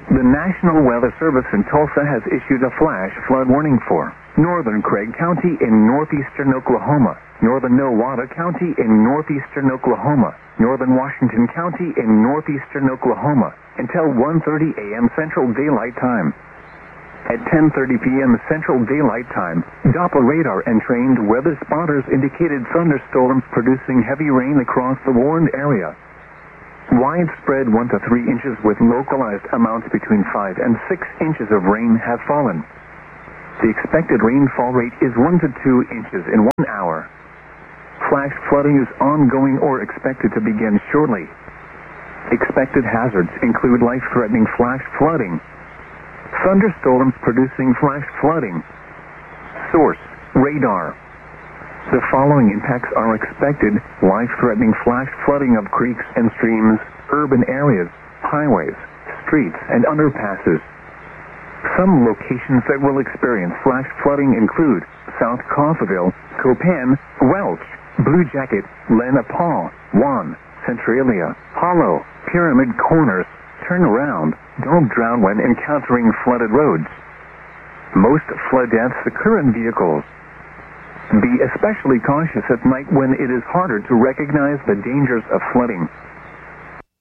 The National Weather Service in Tulsa has issued a flash flood warning for northern Craig County in northeastern Oklahoma, northern Nowata County in northeastern Oklahoma, northern Washington County in northeastern Oklahoma, until 1:30 a.m. Central Daylight Time. At 10:30 p.m. Central Daylight Time, Doppler radar and trained weather spotters indicated thunderstorms producing heavy rain across the warned area. Widespread 1 to 3 inches with localized amounts between 5 and 6 inches of rain have fallen. The expected rainfall rate is 1 to 2 inches in 1 hour. Flash flooding is ongoing or expected to begin shortly. Expected hazards include life-threatening flash flooding, thunderstorms producing flash flooding. Source: radar. The following impacts are expected: life-threatening flash flooding of creeks and streams, urban areas, highways, streets, and underpasses. Some locations that will experience flash flooding include South Coffeyville, Copan, Welch, Blue Jacket, Lenapaw, Juan, Centralia, Hollow, Pyramid Corners. Turn around. Don't drown when encountering flooded roads. Most flood deaths occur in vehicles. Be especially cautious at night when it is harder to recognize the dangers of flooding.